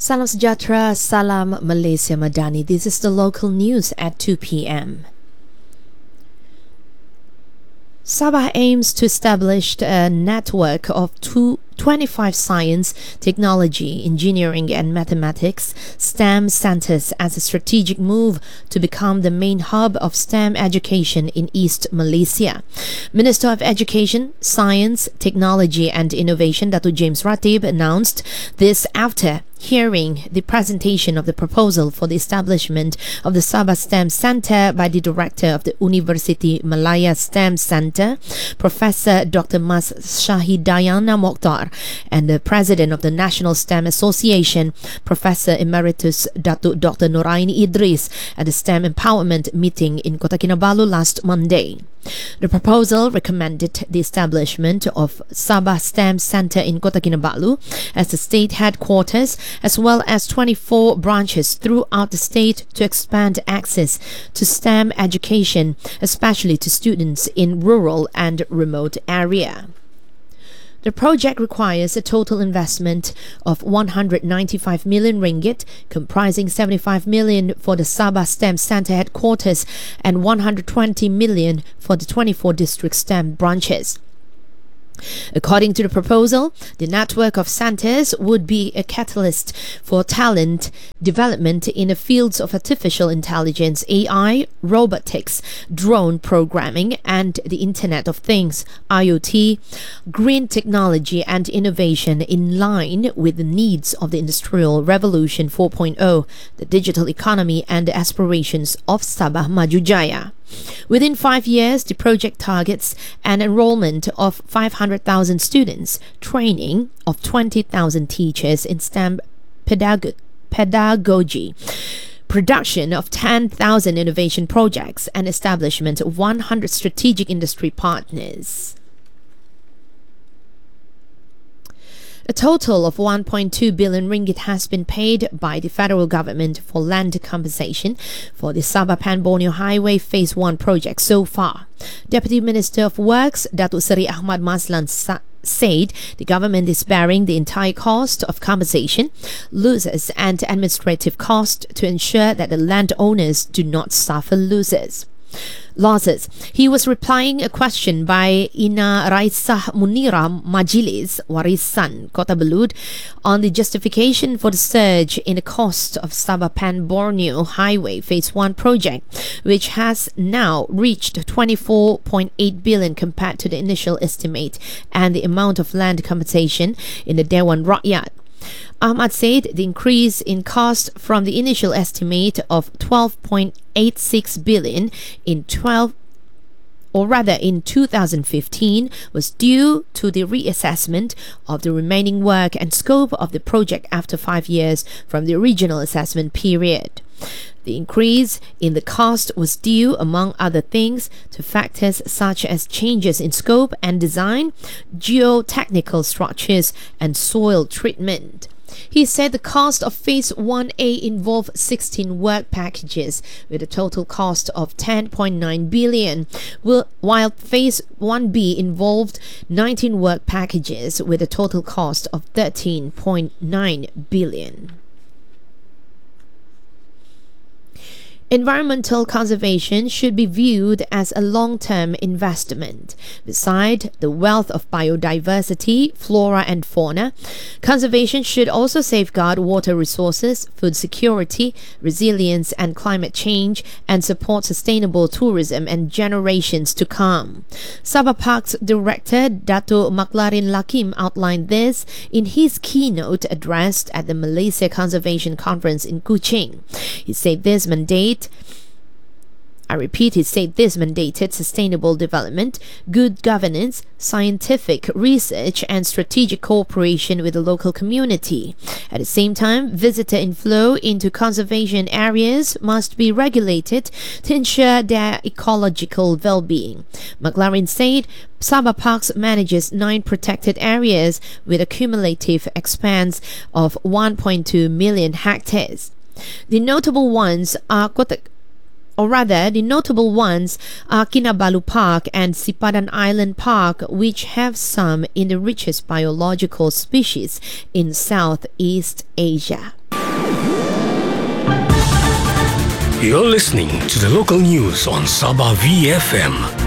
Salam Sejahtera, Salam Malaysia Madani. This is the local news at 2 p.m. Sabah aims to establish a network of 25 science, technology, engineering and mathematics STEM centers as a strategic move to become the main hub of STEM education in East Malaysia. Minister of Education, Science, Technology and Innovation Datuk James Ratib announced this after hearing the presentation of the proposal for the establishment of the Sabah STEM Centre by the Director of the University Malaya STEM Centre, Professor Dr. Mas Shahidayana Mokhtar, and the President of the National STEM Association, Professor Emeritus Datuk Dr. Noraini Idris, at the STEM Empowerment meeting in Kota Kinabalu last Monday. The proposal recommended the establishment of Sabah STEM Centre in Kota Kinabalu as the state headquarters, as well as 24 branches throughout the state to expand access to STEM education, especially to students in rural and remote area. The project requires a total investment of 195 million ringgit, comprising 75 million for the Sabah STEM Centre headquarters and 120 million for the 24 district STEM branches. According to the proposal, the network of centers would be a catalyst for talent development in the fields of artificial intelligence, AI, robotics, drone programming, and the Internet of Things, IoT, green technology and innovation in line with the needs of the Industrial Revolution 4.0, the digital economy, and the aspirations of Sabah Maju Jaya. Within 5 years, the project targets an enrollment of 500,000 students, training of 20,000 teachers in STEM pedagogy, production of 10,000 innovation projects, and establishment of 100 strategic industry partners. A total of 1.2 billion ringgit has been paid by the federal government for land compensation for the Sabah Pan-Borneo Highway Phase 1 project so far. Deputy Minister of Works, Datuk Seri Ahmad Maslan said the government is bearing the entire cost of compensation, losses and administrative cost to ensure that the landowners do not suffer losses. He was replying a question by Ina Raisah Munira Majlis Warisan Kota Belud on the justification for the surge in the cost of Sabah Pan-Borneo Highway Phase 1 project, which has now reached 24.8 billion compared to the initial estimate and the amount of land compensation in the Dewan Rakyat. Ahmad said the increase in cost from the initial estimate of 12.86 billion in 2015 was due to the reassessment of the remaining work and scope of the project after 5 years from the original assessment period. The increase in the cost was due, among other things, to factors such as changes in scope and design, geotechnical structures, and soil treatment. He said the cost of Phase 1A involved 16 work packages with a total cost of 10.9 billion, while Phase 1B involved 19 work packages with a total cost of 13.9 billion. Environmental conservation should be viewed as a long-term investment. Beside the wealth of biodiversity, flora and fauna, conservation should also safeguard water resources, food security, resilience and climate change, and support sustainable tourism and generations to come. Sabah Parks Director Datuk Maklarin Lakim outlined this in his keynote address at the Malaysia Conservation Conference in Kuching. He said this mandated sustainable development, good governance, scientific research, and strategic cooperation with the local community. At the same time, visitor inflow into conservation areas must be regulated to ensure their ecological well-being. McLaren said Sabah Parks manages 9 protected areas with a cumulative expanse of 1.2 million hectares. The notable ones are Kinabalu Park and Sipadan Island Park, which have some in the richest biological species in Southeast Asia. You're listening to the local news on Sabah VFM.